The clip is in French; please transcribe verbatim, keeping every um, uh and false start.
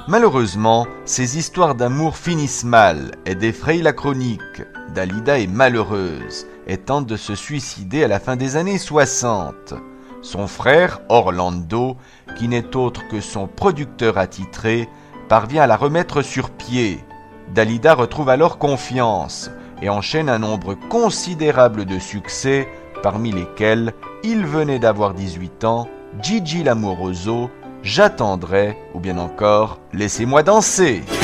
Malheureusement, ces histoires d'amour finissent mal et défrayent la chronique. Dalida est malheureuse et tente de se suicider à la fin des années soixante. Son frère, Orlando, qui n'est autre que son producteur attitré, parvient à la remettre sur pied. Dalida retrouve alors confiance et enchaîne un nombre considérable de succès, parmi lesquels il venait d'avoir dix-huit ans, Gigi l'Amoroso, J'attendrai ou bien encore Laissez-moi danser.